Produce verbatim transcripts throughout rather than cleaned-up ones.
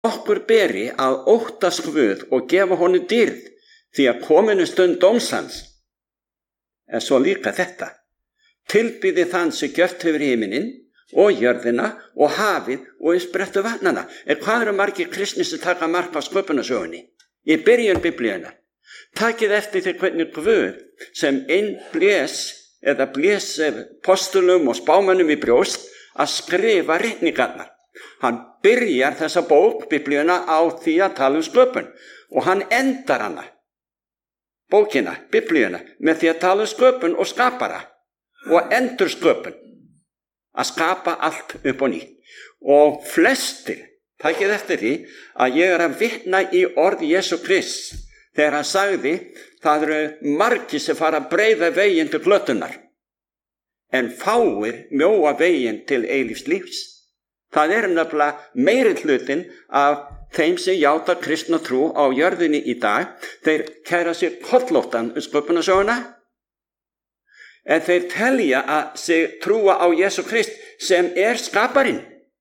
okkur beri að óttast Guð og gefa honum dýrð, því að kominu stund dóms hans. En svo líka þetta: tilbýði þann sem gjört hefur himininn og jörðina og hafið og uppsprettu vatnana. En hvað eru margir kristnir sem taka mark á sköpunarsögunni? Í byrjun Biblíunnar. Takið eftir því hvernig Guð sem einn blés eða blés postulum og spámönnum í brjóst að skrifa ritningarnar. Hann byrjar þessa bók, Biblíuna, á því að tala um sköpun og hann endar hana, bókina, Biblíuna, með því að tala um sköpun og skapara og endur sköpun, að skapa allt upp og nýtt. Og flestir, takið eftir því að ég er að vitna í orð Jesú Krists þegar hann sagði: það eru margir sem fara að breiða veginn til glötunar en fáir mjóa veginn til eilífs lífs. Það er nefnilega meiri hlutin af þeim sem játa kristna trú á jörðinni í dag. Þeir kæra sér kollóttan um sköpunarsöguna, en þeir telja að sig trúa á Jesú Krist sem er skaparinn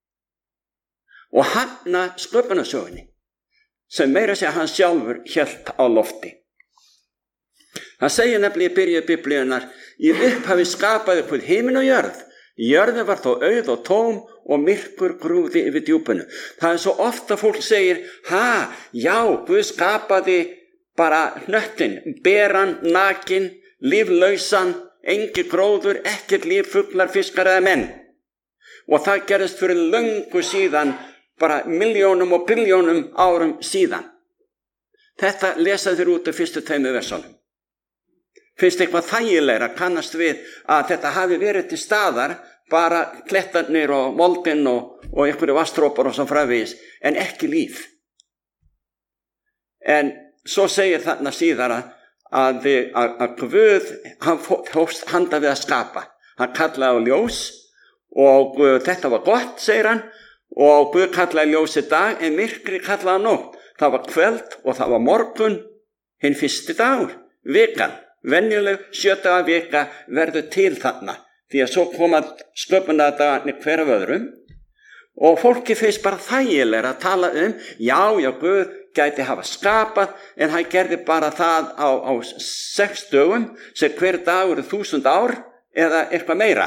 og hafna sköpunarsögunni sem meira sé hann sjálfur hélt á lofti. Það segir nefnilega í byrju Biblíunnar: í upphafi skapaði Guð himinn og jörð. Jörðin var þó auð og tóm og myrkur grúfði yfir djúpinu. Það er svo ofta fólk segir: ha, já, Guð skapaði bara hnöttin, beran, nakin, líflausan, engi gróður, ekkert líf, fuglar, fiskar eða menn. Og það gerðist fyrir löngu síðan, bara miljónum og biljónum árum síðan. Þetta lesa þér út af fyrstu tveimur versunum. Finnst eitthvað þægilegra kannast við að þetta hafi verið til staðar, bara klettarnir og moldin og, og einhverju vastrópar og svo framvegis, en ekki líf. En svo segir þarna síðar að, að, að Guð, hann hófst handa við að skapa. Hann kallaði á ljós og uh, þetta var gott, segir hann, og Guð kallaði ljósi dag en myrkri kallaði nótt. Það var kvöld og það var morgun, hinn fyrsti dagur, vikan. Venjuleg sjödaga vika verður til þarna, því að svo koma sköpunardagarnir hver af öðrum og fólki finnst bara þægilega að tala um: já, já, Guð gæti hafa skapað, en hann gerði bara það á, á sex dögum sem hver dagur er þúsund ár eða eitthvað meira.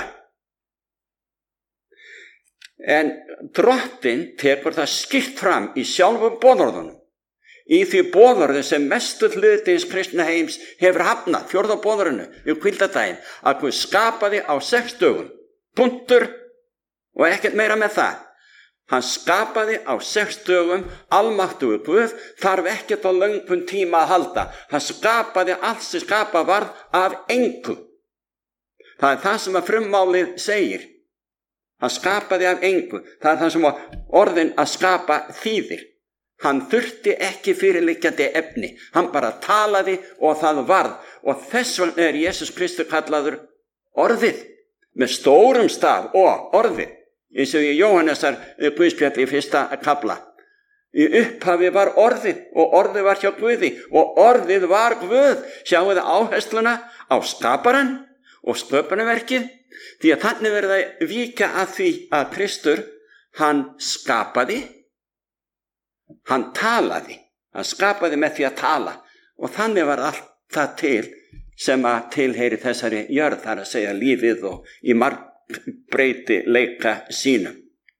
En Drottinn tekur það skýrt fram í sjálfum boðorðunum, í því boðorði sem mestur hluti hins kristna heims hefur hafnað, fjórða boðorðinu um hvíldardaginn, að Guð skapaði á sex dögum, punktur, og ekkert meira með það. Hann skapaði á sex dögum, almáttugur Guð þarf ekkert á löngum tíma að halda. Hann skapaði allt sem skapað varð af engu. Það er það sem að frummálið segir. Hann skapaði af engu. Það er það sem orðin að skapa þýðir. Hann þurfti ekki fyrirliggjandi efni. Hann bara talaði og það varð. Og þess vegna er Jesús Kristur kallaður orðið, með stórum staf, og orðið. Eins og í Jóhannesar Guðspjalli í fyrsta kapla. Í upphafi var orðið, og orðið var hjá Guði, og orðið var Guð. Sjáu þið áhersluna á skaparan og sköpunarverkið, því að þannig verið að víkja að því að Kristur, hann skapaði, hann talaði, hann skapaði með því að tala, og þannig var allt það til sem að tilheyri þessari jörð, þar að segja lífið og í margbreyti leika sínum.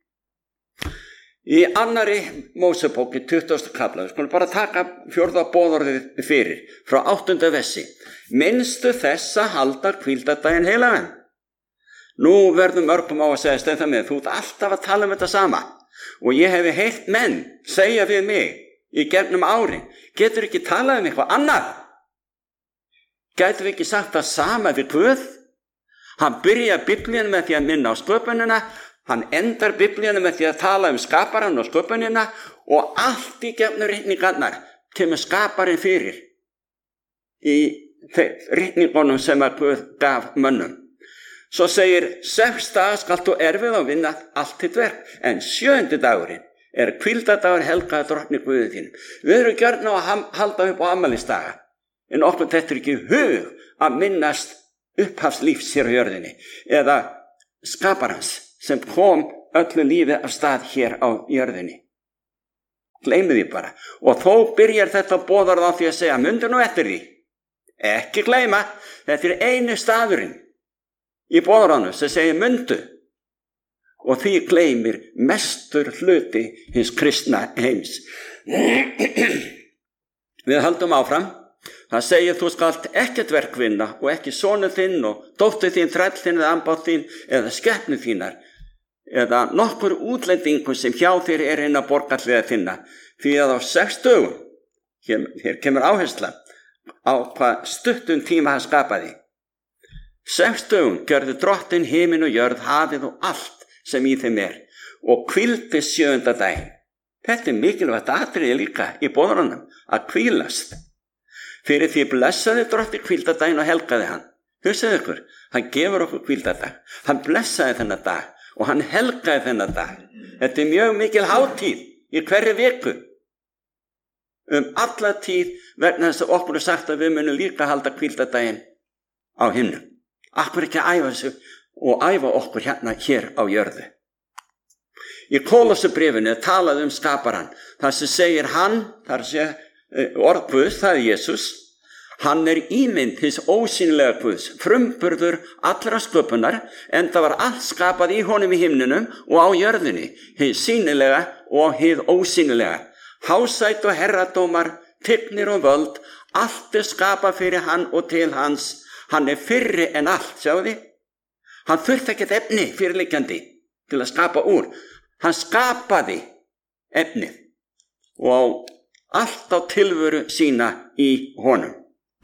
Í annarri Mósebók í tuttugasta kafla, við skulum bara taka fjórða boðorðið fyrir, frá áttunda versi. Minnstu þess að halda hvíldardaginn heilagan. Nú verðum mörgum á að segja stein það með, þú ert alltaf að tala um þetta sama. Og ég hefi heyrt menn segja við mig í gegnum árin, getur ekki talað um eitthvað annað? Gætum við ekki sagt það sama við Guð? Hann byrjar Biblíuna með því að minna á sköpunina, hann endar Biblíuna með því að tala um skaparan og sköpunina, og allt í gegnum ritningarnar kemur skaparinn fyrir í ritningunum sem að Guð gaf mönnum. Svo segir, sex daga skalt þú erfið og vinna allt þitt verk, en sjöundi dagurinn er hvíldardagur helgaður Drottni Guði þínum. Við erum gjörn á að halda upp á afmælisdaga, en okkur þetta er ekki hug að minnast upphafslífs hér á jörðinni, eða skaparans sem kom öllu lífi af stað hér á jörðinni. Gleymið því bara. Og þó byrjar þetta boðarð á því að segja, mundu nú eftir því. Ekki gleyma, þetta er einu staðurinn í boðarðanum sem segir mundu. Og því gleymir mestur hluti hins kristna heims. Við höldum áfram. Það segir, þú skalt ekkert verk vinna og ekki sonur þinn og dóttur þín, þræll þinn eða ambátt þín eða skepnur þínar eða nokkur útlendingur sem hjá þér er inn að borgarlega þinna, því að á sex dögum, hér, hér kemur áhersla á hvað stuttum tíma hann skapaði. Sex dögum gjörðu drottinn himin og jörð, hafið og allt sem í þeim er og hvíldi sjöunda daginn. Þetta er mikilvægt atriði líka í boðorðunum, að hvílast. Fyrir því blessaði drottinn hvíldardaginn og helgaði hann. Hugsaðu ykkur, hann gefur okkur hvíldardag. Hann blessaði þennan dag og hann helgaði þennan dag. Þetta er mjög mikil hátíð í hverri viku. Um alla tíð vegna þess að okkur er sagt að við munum líka halda hvíldardaginn á himnum. Akkur ekki að æfa sig og æfa okkur hérna hér á jörðu. Í Kólossubréfinu er talað um skaparann. Það sem segir hann, þar sé orð Guðs, það er Jesús. Hann er ímynd hins ósýnilega Guðs, frumburður allra sköpunar, en það var allt skapað í honum í himninum og á jörðinni, hið sýnilega og hið ósýnilega. Hásætt og herradómar, tignir og völd, allt er skapað fyrir hann og til hans. Hann er fyrri en allt, sjáu því. Hann þurfti ekkert efni fyrirliggjandi til að skapa úr. Hann skapaði efnið og allt á tilveru sína í honum.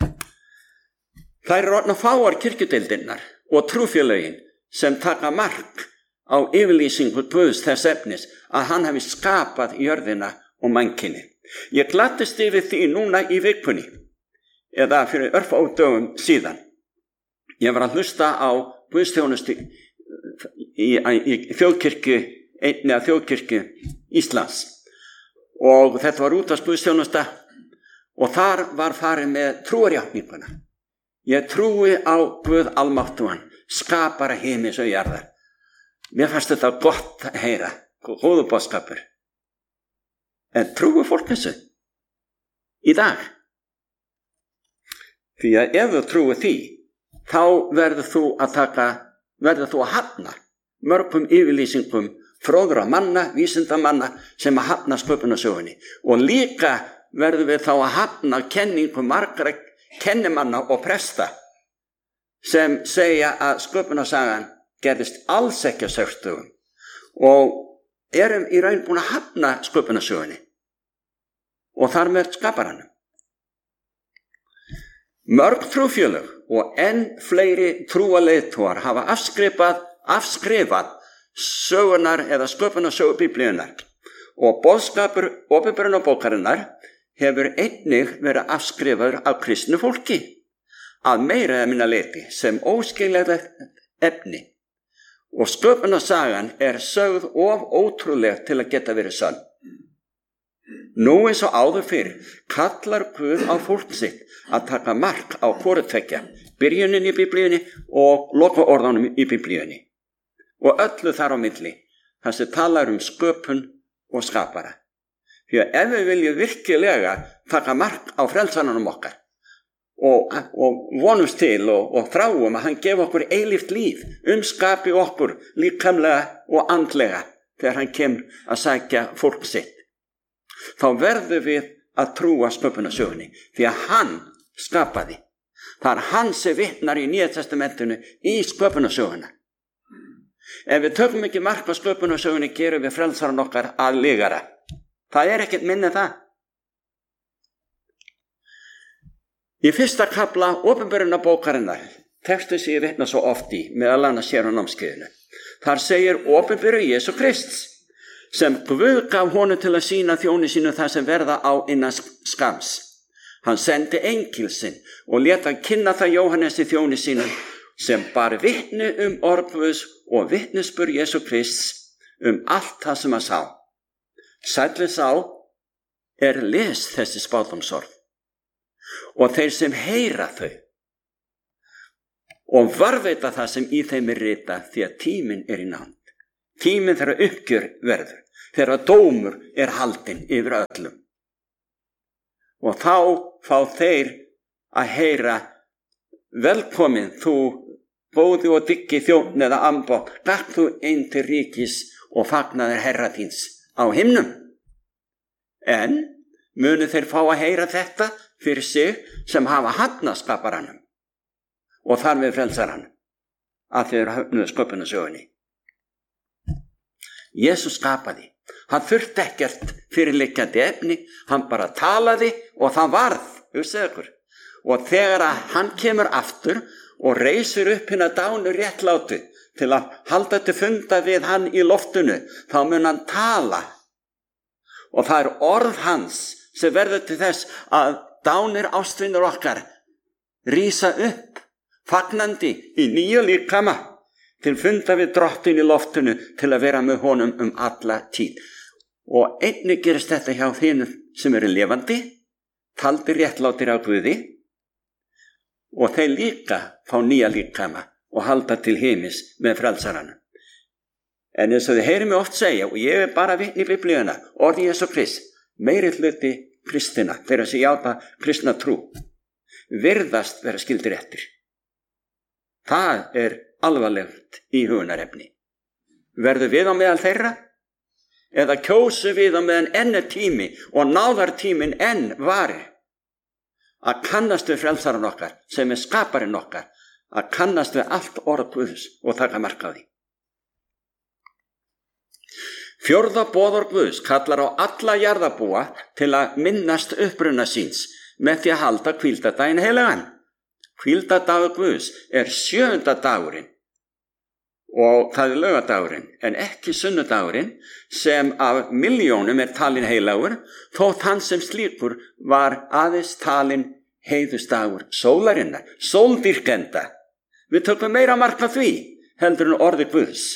Það eru orðnar fáar kirkjudeildirnar og trúfélögin sem taka mark á yfirlýsingu Guðs þess efnis að hann hafi skapað jörðina og mannkyni. Ég gladdist yfir því núna í vikunni, eða fyrir örfáum dögum síðan. Ég var að hlusta á guðsþjónustu í, í þjóðkirkju, einni af þjóðkirkju Íslands. Og þetta var útvarpsguðsþjónusta og þar var farið með trúarjátninguna. Ég trúi á Guð almáttugan, skapara himins og jarðar. Mér fannst þetta gott að heyra, góður boðskapur. En trúi fólk þessu í dag? Því að ef þú trúi því, þá verður þú að taka, verður þú að hafna mörgum yfirlýsingum fróðra manna, vísindamanna sem að hafna sköpunarsögunni. Og líka verður við þá að hafna kenningum margra kennimanna og presta sem segja að sköpunarsagan gerðist alls ekki á sex dögum og erum í raun búin að hafna sköpunarsögunni og þar með skaparanum. Mörg trúfélög og enn fleiri trúaleiðtogar hafa afskrifað, afskrifað sögunar eða sköpunarsögu Biblíunnar og boðskapur opinberunarbókarinnar hefur einnig verið afskrifaður af kristnu fólki að meira eða minna leyti sem óskiljanlegt efni og sköpunarsagan er sögð of ótrúleg til að geta verið sönn. Nú eins og áður fyrr kallar Guð á fólk sitt að taka mark á hvoru tveggja, byrjunin í Biblíunni og lokaorðunum í Biblíunni. Og öllu þar á milli, þar sem talar um sköpun og skapara. Því að ef við viljum virkilega taka mark á frelsananum okkar og, og vonumst til og, og þráum að hann gefa okkur eilíft líf, umskapi okkur líkamlega og andlega þegar hann kemur að sækja fólk sitt, þá verðum við að trúa sköpunarsögunni því að hann skapaði. Það er hann sem vitnar í Nýja testamentinu í sköpunarsöguna. Ef við tökum ekki mark á sköpunarsögunni gerum við frelsaran okkar að lygara. Það er ekkert minni það. Í fyrsta kafla opinberunarbókarinnar, textu sem ég vitna svo oft í, meðal annars hér á námskeiðinu. Þar segir opinberu Jesú Krists, sem Guð gaf honum til að sýna þjóni sínu það sem verða á innan skams. Hann sendi engil sinn og lét hann kynna það Jóhannesi þjóni sínum, sem bar vitni um orð Guðs og vitnisburð Jesú Krists um allt það sem hann sá. Sælli sá er les þessi spádómsorð og þeir sem heyra þau og varðveita það sem í þeim er ritað því að tíminn er í nánd. Tíminn þeirra uppgjör verður. þegar dómur er haldinn yfir öllum. Og þá fá þeir að heyra: velkomin þú góði og dyggi þjónn eða ambótt, gakk þú inn til ríkis og fagnaðir herra þíns á himnum. En munu þeir fá að heyra þetta fyrir sig sem hafa hafnað skaparanum og þar við frelsaranum, að þeir höfnuðu sköpunarsögunni. Jesús skapaði. Hann þurfti ekkert fyrirliggjandi efni, hann bara talaði og það varð, hugsið ykkur. Og þegar að hann kemur aftur og reisir upp hina dánu réttlátu til að halda til funda við hann í loftinu, þá mun hann tala. Og það er orð hans sem verður til þess að dánir ástvinir okkar rísa upp, fagnandi í nýju líkama, til funda við drottin í loftinu til að vera með honum um alla tíð. Og einnig gerist þetta hjá þeim sem eru lifandi, taldir réttlátir á Guði, og þeir líka fá nýja líkama og halda til heimis með frelsaranum. En eins og þið heyrir mig oft segja, og ég er bara vitni í Biblíuna, orði Jesú Krist, meiri hluti kristina, þeirra sem játa kristna trú, virðast vera skildir eftir. Það er alvarlegt í hugunarefni. Verður við á meðal þeirra? Eða kjósu við á meðan enn er tími og náðartímin enn vari að kannast við frelsaran okkar sem er skaparinn okkar, að kannast við allt orð Guðs og taka mark á því. Fjórða boðorð Guðs kallar á alla jarðarbúa til að minnast uppruna síns með því að halda hvíldardaginn heilagan. Hvíldardagur Guðs er sjöunda dagurinn og það er laugardagurinn, en ekki sunnudagurinn sem af milljónum er talin heilagur, þótt hann sem slíkur var aðeins talin heiðustagur sólarinnar, sóldýrkenda. Við tökum meira mark á því heldur en orði Guðs.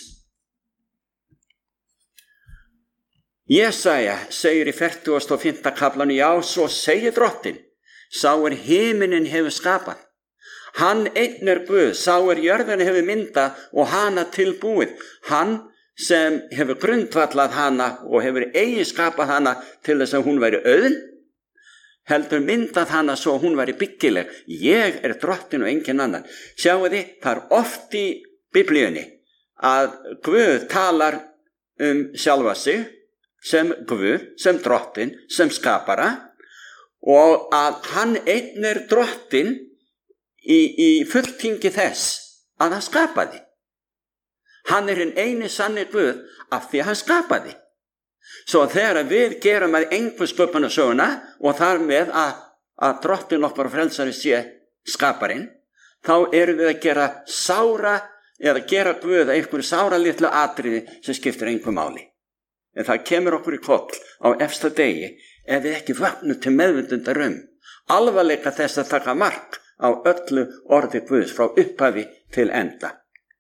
Jesaja segir í fertugasta og fimmta kaflanum: já, svo segir drottin, sá er himinin hefur skapað. Hann einn er Guð, sá er jörðina hefur myndað og hana tilbúið. Hann sem hefur grundvallað hana og hefur eigi skapað hana til þess að hún væri auðn, heldur myndað hana svo hún væri byggileg. Ég er drottin og engin annan. Sjáu þið, það er oft í Biblíunni að Guð talar um sjálfa sig sem Guð, sem drottin, sem skapara, og að hann einn er drottin í, í fulltingi þess að hann skapaði. Hann er hinn eini sanni Guð af því að hann skapaði. Svo þegar við gerum að engu sköpunarsöguna og þar með að, að drottin okkar og frelsari sé skaparinn, þá erum við að gera sára eða gera Guð að einhverju sára litlu atriði sem skiptir engu máli. En það kemur okkur í koll á efsta degi ef við ekki vöknum til meðvitundar um alvarleika þess að taka mark á öllu orði Guðs frá upphafi til enda.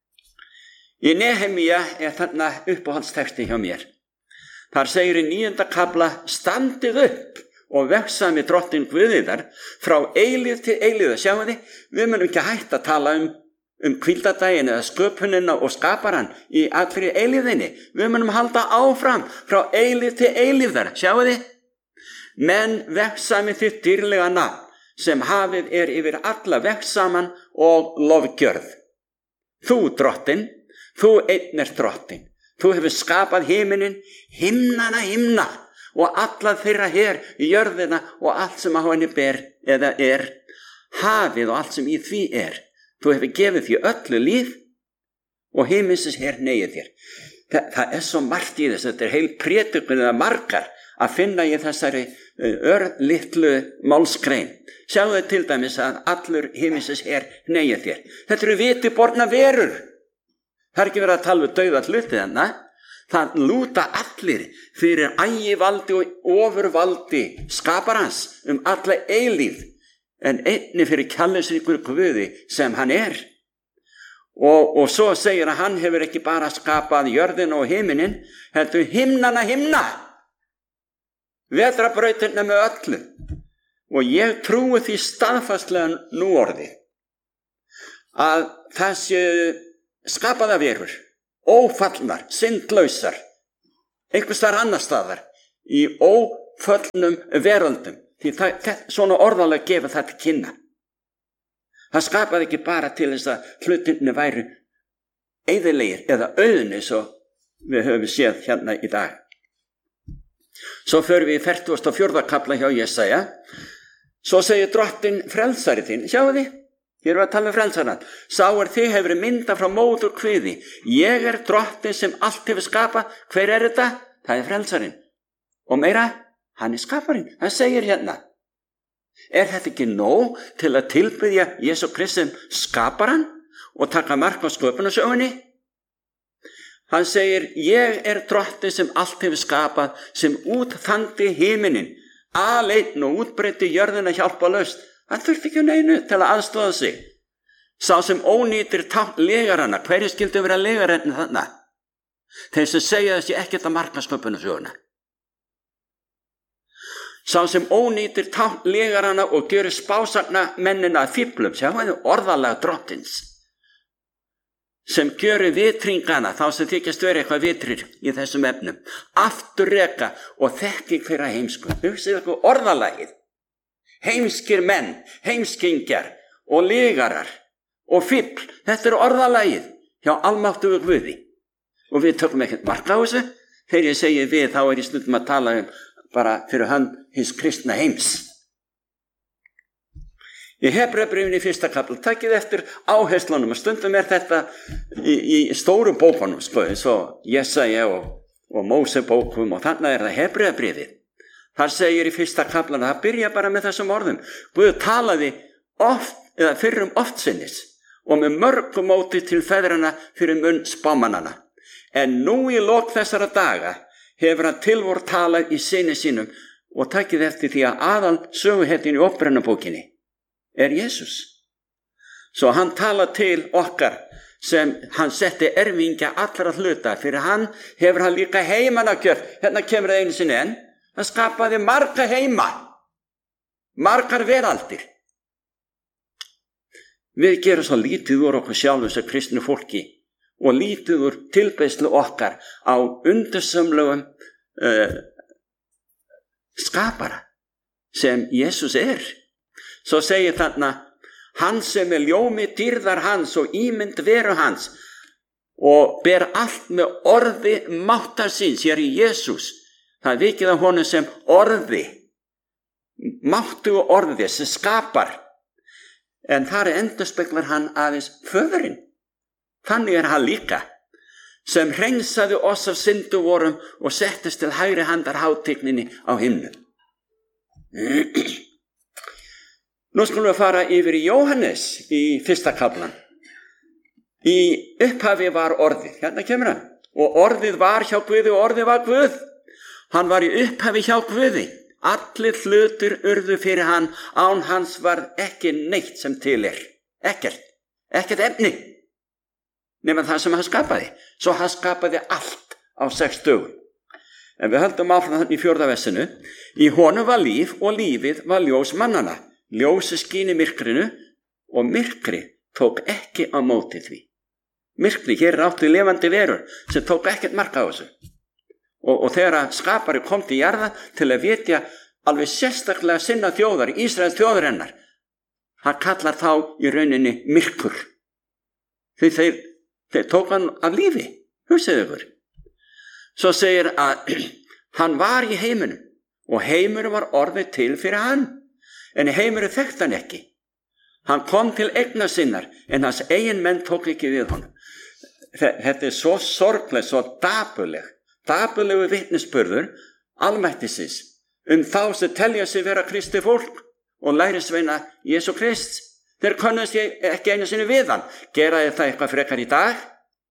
Í Nehemía er þarna uppáhaldstexti hjá mér. Þar segir í níunda kafla: standið upp og vegsami drottin Guðiðar frá eilíð til eilíða. Sjáum þið, við munum ekki hægt að tala um um hvíldardaginn eða sköpunina og skaparan í allri eilíðinni. Við munum halda áfram frá eilíð til eilíðar. Sjáu þið? Men vegsami þitt dýrlega nafn sem hafið er yfir alla vegsaman og lofgjörð. Þú drottin, þú einn er drottin. Þú hefur skapað himinin, himnana himna og alla þeirra her í jörðina og allt sem á henni ber eða er, hafið og allt sem í því er. Þú hefur gefið því öllu líf og himinsins her negið þér. Þa, það er svo margt í þess, þetta er heil prédikun eða margar að finna í þessari örlitlu málskrein. Sjáu þau til dæmis að allur himinsins her negið þér. Þetta eru viti borna verur. Það er ekki verið að tala um dauða hluti þarna. Það lúta allir fyrir ægivaldi og ofurvaldi skaparans um alla eilíð, en einni fyrir kærleiksríkur Guði sem hann er. Og, og svo segir að hann hefur ekki bara skapað jörðina og himinin, heldur himnana himna, vetrarbrautina með öllu. Og ég trúi því staðfastlega nú orði að það séu skapaða verur, ófallnar, syndlausar, einhvers staðar annar staðar í óföllnum veröldum, því það, það, svona orðalega gefa það til kynna. Það skapaði ekki bara til þess að hlutinni væri eyðilegir eða auðni, svo við höfum séð hérna í dag. Svo förum við í fertugasta og fjórða kafla hjá Jesaja. Svo segir Drottinn frelsari þinn, sjáu þið, hér er að tala um frelsarann. Sá er þið hefur mynda frá móður kviði. Ég er Drottinn sem allt hefur skapað. Hver er þetta? Það er frelsarinn. Og meira, hann er skaparinn. Það segir hérna. Er þetta ekki nóg til að tilbiðja Jesú Kristi sem skaparann og taka mark á sköpunarsögunni? Hann segir, ég er Drottinn sem allt hefur skapað, sem útþandi himinin, aleinn og útbreiddi jörðina hjálpalaust. Hann þurfti ekki neinu til að aðstoða sig. Sá sem ónýtir tákn legaranna, hverju skildu vera legarann þarna? Þeir sem segja þessi ekkert að marka sköpunarsöguna. Sá sem ónýtir tákn legaranna og gjörir spásagna mennina að fíflum, sjá hann orðalega Drottins, sem gjörir vitringana, þá sem þykjast vera eitthvað vitrir í þessum efnum, afturreka og þekking fyrir heimsku. Hugsið eitthvað orðalagið. Heimskir menn, heimskingjar og legarar og fífl, þetta er orðalagið hjá almáttugu Guði. Og við tökum ekkert mark á þessu. Þegar ég segi við, þá er ég stundum að tala um bara fyrir hönd hins kristna heims. Í Hebreabréfinu í fyrsta kapla, takið eftir áherslunum, og stundum er þetta í, í stórum bókunum, sko, eins og Jesaja og, og Mósebókum, og þannig er það Hebreabréfið. Þar segir í fyrsta kaplan, það byrja bara með þessum orðum. Guð talaði oft, eða fyrrum oftsinnis, og með mörgum móti til feðrana fyrir munn spámannana. En nú í lok þessara daga hefur hann tilvor talað í syni sínum, og takið eftir því að aðal söguhettin í Opprennabókinni er Jesús. Svo hann tala til okkar sem hann setti erfingja allra hluta. Fyrir hann hefur hann líka heimanakjörð. Hérna kemur það einu sinni enn. Hann skapaði marga heima, margar veraldir. Við gerum svo lítið úr okkur sjálfum sem kristnu fólki og lítið úr tilbeiðslu okkar á undursamlegum uh, skapara sem Jesús er. Svo segir þarna, hann sem er ljómi dýrðar hans og ímynd veru hans og ber allt með orði máttar síns, hér í Jesús. Það er vikið af honum sem orði, máttugu orði sem skapar. En þar endurspeglar hann aðeins föðurinn. Þannig er hann líka, sem hreinsaði oss af syndu vorum og settist til hægri handar hátigninni á himnum. Nú skulum við fara yfir í Jóhannes í fyrsta kaflan. Í upphafi var orðið, hérna kemur hann, og orðið var hjá Guði og orðið var Guð. Hann var í upphafi hjá Guði. Allir hlutir urðu fyrir hann, án hans var ekki neitt sem til er. Ekkert, ekkert efni. Nema það sem hann skapaði. Svo hann skapaði allt á sex dögum. En við höldum áfram þannig í fjórða versinu. Í honum var líf og lífið var ljós mannana. Ljósi skín í myrkrinu og myrkri tók ekki á móti því. Myrkri, hér er áttu lifandi verur sem tók ekkert mark á þessu. Og, og þegar skapari kom til jarða til að vitja alveg sérstaklega sinna þjóðar, Ísraels þjóðar hennar, hann kallar þá í rauninni myrkur. Því þeir, þeir tók hann af lífi, hugsið ykkur. Svo segir að hann var í heiminum og heiminum var orðið til fyrir hann, en heiminum þekkt hann ekki. Hann kom til eigna sinnar, en hans eigin menn tók ekki við honum. Þetta er svo sorgleg, svo dapurleg. Dapurlegu vitnisburður almættisins um þá sem telja sig vera kristi fólk og lærisveina Jesú Krist. Þeir könnast ekki einu sinni við hann. Gera það eitthvað frekar í dag?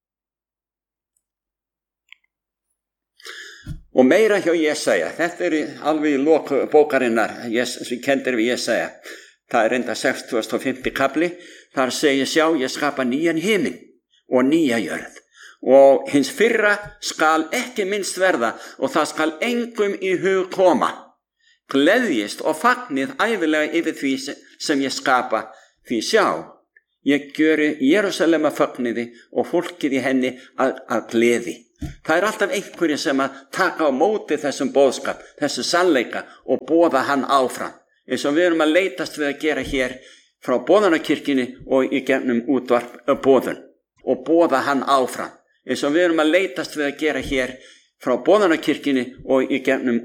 Og meira hjá Jesaja. Þetta er alveg í lok bókarinnar sem kendir við Jesaja. Það er enda sextugasta og fimmta kafli. Þar segir, sjá, ég skapa nýjan himin og nýja jörð. Og hins fyrra skal ekki minnst verða og það skal engum í hug koma. Gleðjist og fagnið ævilega yfir því sem ég skapa, því sjá, ég gjöri Jerúsalema fagniði og fólkið í henni að, að gleði. Það er alltaf einhverju sem að taka á móti þessum boðskap, þessu sannleika og boða hann áfram. Eins og við erum að leitast við að gera hér frá boðanakirkjunni og í gegnum útvarp boðun og boða hann áfram. Eins og við erum að leitast við að gera hér frá boðanakirkjunni og í gegnum